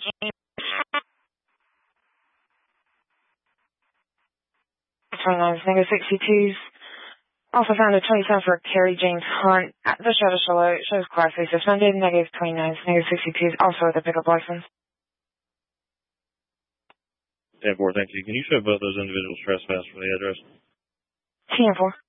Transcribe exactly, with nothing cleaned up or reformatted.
twenty-nine, negative sixty-twos. Also found a twenty-seven for Kerry James Hunt at the Shadow Shallow. Shows class A suspended, negative twenty-nines, negative sixty-twos, also with a pickup license. ten four, thank you. Can you show both those individuals trespass for the address? ten four.